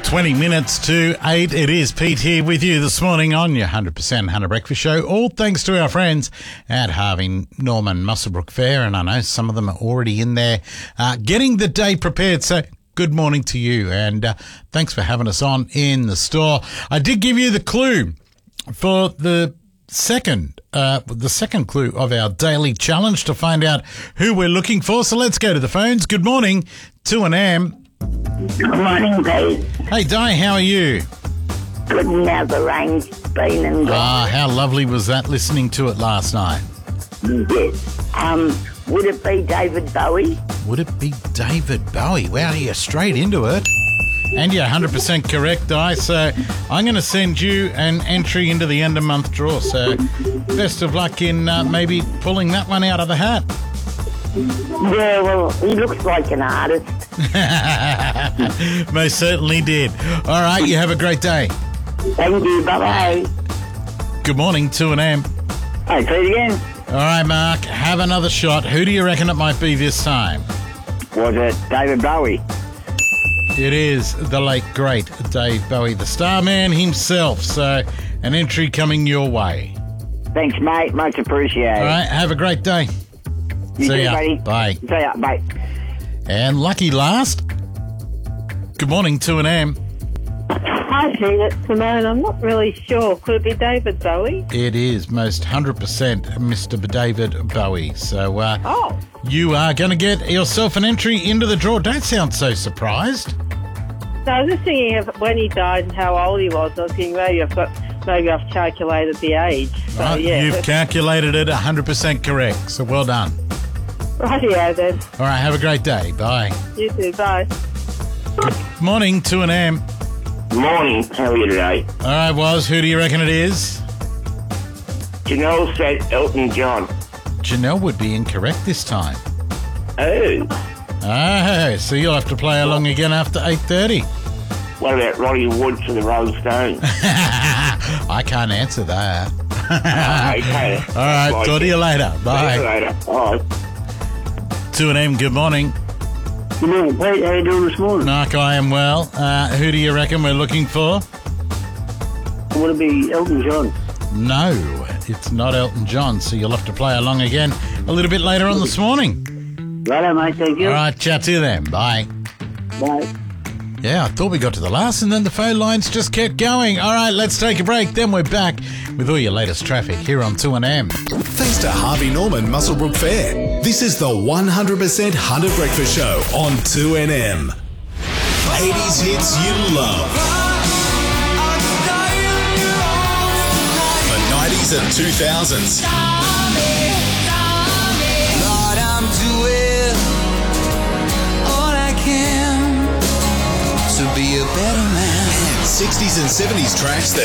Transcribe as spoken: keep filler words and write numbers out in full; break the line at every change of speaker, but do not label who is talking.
twenty minutes to eight. It is Pete here with you this morning on your one hundred percent Hunter Breakfast Show. All thanks to our friends at Harvey Norman Muswellbrook Fair. And I know some of them are already in there uh, getting the day prepared. So good morning to you. And uh, thanks for having us on in the store. I did give you the clue for the second, uh, the second clue of our daily challenge to find out who we're looking for. So let's go to the phones. Good morning to an Am.
Good morning, Pete.
Hey, Di, how are you?
Good now, the rain's been and gone.
Ah, how lovely was that listening to it last night?
Yes. Um, would it be David Bowie?
Would it be David Bowie? Wow, you're straight into it. And you're one hundred percent correct, Di. So I'm going to send you an entry into the end of month draw. So best of luck in uh, maybe pulling that one out of the hat.
Yeah, well, he looks like an artist.
Most certainly did. All right, you have a great day.
Thank you, bye-bye.
Good morning to an Am.
Hey, say it again.
All right, Mark, have another shot. Who do you reckon it might be this time?
Was it David Bowie?
It is the late, great Dave Bowie, the Starman himself. So an entry coming your way.
Thanks, mate. Much appreciated.
All right, have a great day.
You
See
too,
ya.
buddy.
Bye.
See ya. Bye.
And lucky last. Good morning to an Am.
Hi, Pete. It's Simone. I'm not really sure. Could it be David Bowie?
It is most one hundred percent Mister David Bowie. So uh,
Oh.
you are going to get yourself an entry into the draw. Don't sound so surprised.
So I was just thinking of when he died and how old he was. I was thinking maybe I've got, maybe I've calculated the age. So
Right,
yeah.
You've calculated it one hundred percent correct. So well done.
Rightio then.
All right, have a great day. Bye.
You too. Bye.
Morning to an Am.
Morning. How are you today?
All right, Was, who do you reckon it is?
Janelle said Elton John.
Janelle would be incorrect this time.
Oh.
Oh, so you'll have to play along again after eight thirty.
What about Roddy Wood for the Rolling Stones?
I can't answer that.
Okay.
All right,
Like
talk to
it.
you later.
See you
Bye.
later. Bye.
To an M, good morning.
Good morning, Pete. How you doing this morning?
Mark, I am well. Uh, who do you reckon we're looking for?
Would it be Elton John?
No, it's not Elton John, so you'll have to play along again a little bit later on this morning.
Righto, mate. Thank you.
All right, chat to you then. Bye.
Bye.
Yeah, I thought we got to the last and then the phone lines just kept going. All right, let's take a break. Then we're back with all your latest traffic here on two N M.
Thanks to Harvey Norman Muswellbrook Fair. This is the one hundred percent Hunter Breakfast Show on two N M. eighties hits you love. The nineties and two thousands.
Lord, I'm doing all I can to be a better man.
And sixties and seventies tracks that